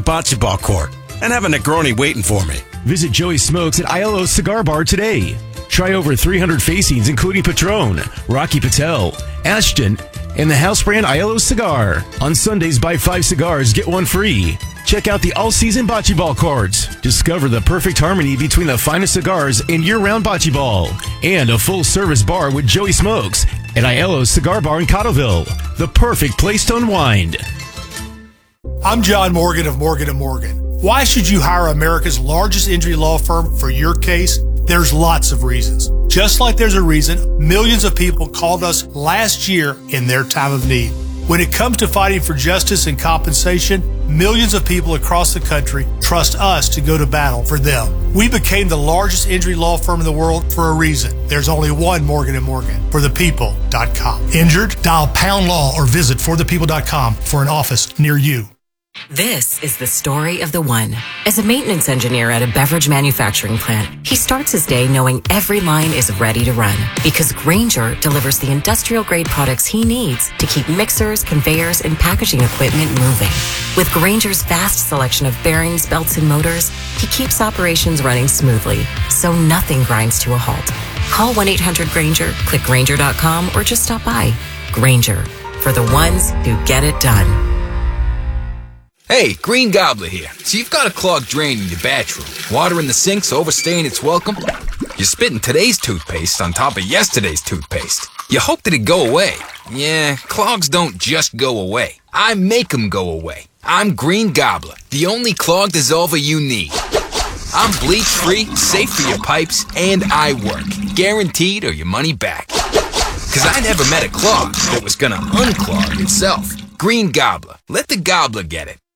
bocce ball court and have a Negroni waiting for me. Visit Joey Smokes at ILO Cigar Bar today. Try over 300 facings, including Patron, Rocky Patel, Ashton, and the house brand ILO Cigar. On Sundays, buy 5 cigars, get 1 free. Check out the all-season bocce ball courts. Discover the perfect harmony between the finest cigars and year-round bocce ball. And a full-service bar with Joey Smokes at ILO Cigar Bar in Cottleville. The perfect place to unwind. I'm John Morgan of Morgan & Morgan. Why should you hire America's largest injury law firm for your case? There's lots of reasons. Just like there's a reason millions of people called us last year in their time of need. When it comes to fighting for justice and compensation, millions of people across the country trust us to go to battle for them. We became the largest injury law firm in the world for a reason. There's only one Morgan & Morgan, forthepeople.com. Injured? Dial pound law or visit forthepeople.com for an office near you. This is the story of the one. As a maintenance engineer at a beverage manufacturing plant, he starts his day knowing every line is ready to run because Grainger delivers the industrial-grade products he needs to keep mixers, conveyors, and packaging equipment moving. With Grainger's vast selection of bearings, belts, and motors, he keeps operations running smoothly, so nothing grinds to a halt. Call 1-800-GRAINGER, click Grainger.com, or just stop by. Grainger, for the ones who get it done. Hey, Green Gobbler here. So you've got a clogged drain in your bathroom. Water in the sink's overstaying its welcome. You're spitting today's toothpaste on top of yesterday's toothpaste. You hope that it go away. Yeah, clogs don't just go away. I make them go away. I'm Green Gobbler, the only clog dissolver you need. I'm bleach-free, safe for your pipes, and I work. Guaranteed or your money back. 'Cause I never met a clog that was gonna unclog itself. Green Gobbler. Let the gobbler get it.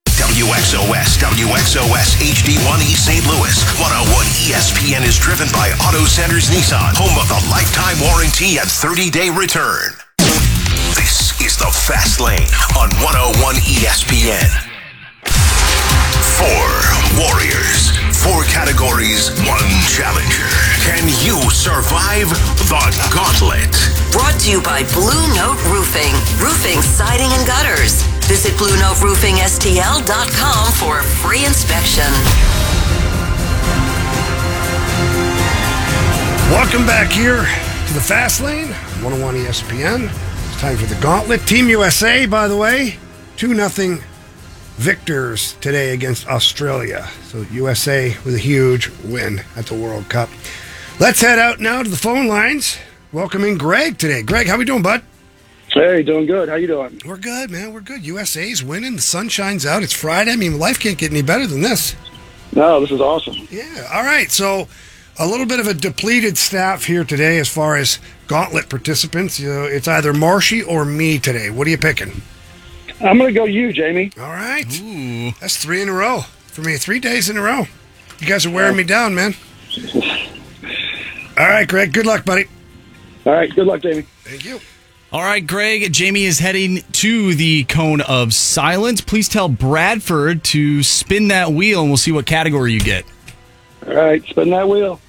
WXOS HD1 East St. Louis. 101 ESPN is driven by Auto Centers Nissan, home of the lifetime warranty and 30-day return. This is the Fast Lane on 101 ESPN. 4 warriors, 4 categories, 1 challenger. Can you survive the gauntlet? Brought to you by Blue Note Roofing. Roofing, siding, and gutters. Visit BlueNoteRoofingSTL.com for a free inspection. Welcome back here to the Fast Lane, 101 ESPN. It's time for the gauntlet. Team USA, by the way, 2-0 victors today against Australia. So USA with a huge win at the World Cup. Let's head out now to the phone lines. Welcoming Greg today. Greg, how we doing, bud? Hey, doing good. How you doing? We're good, man. We're good. USA's winning. The sun shines out. It's Friday. I mean, life can't get any better than this. No, this is awesome. Yeah. All right. So a little bit of a depleted staff here today as far as gauntlet participants. You know, it's either Marshy or me today. What are you picking? I'm going to go you, Jamie. All right. Ooh. That's 3 in a row for me. 3 days in a row. You guys are wearing me down, man. All right, Greg. Good luck, buddy. All right. Good luck, Jamie. Thank you. All right, Greg. Jamie is heading to the cone of silence. Please tell Bradford to spin that wheel, and we'll see what category you get. All right. Spin that wheel.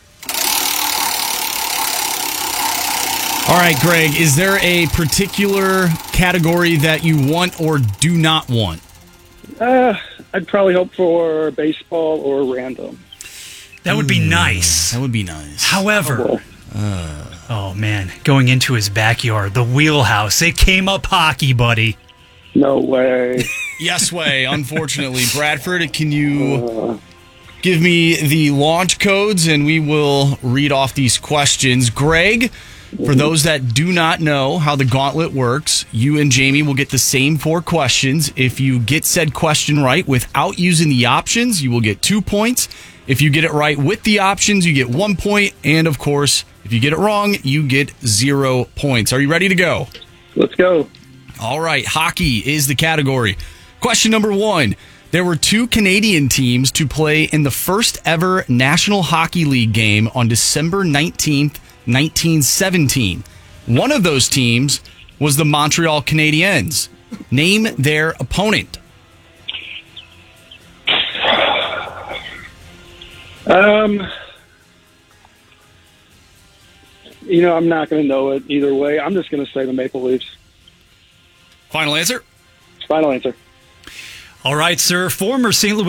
All right, Greg. Is there a particular category that you want or do not want? I'd probably hope for baseball or random. That would be nice. That would be nice. However, oh man, going into his backyard, the wheelhouse, it came up hockey, buddy. No way. Yes way, unfortunately. Bradford, can you give me the launch codes and we will read off these questions. Greg, for those that do not know how the gauntlet works, you and Jamie will get the same 4 questions. If you get said question right without using the options, you will get 2 points. If you get it right with the options, you get 1 point. And, of course, if you get it wrong, you get 0 points. Are you ready to go? Let's go. All right. Hockey is the category. Question number 1. There were 2 Canadian teams to play in the first ever National Hockey League game on December 19th, 1917. One of those teams was the Montreal Canadiens. Name their opponent. I'm not going to know it either way. I'm just going to say the Maple Leafs. Final answer? Final answer. All right, sir. Former St. Louis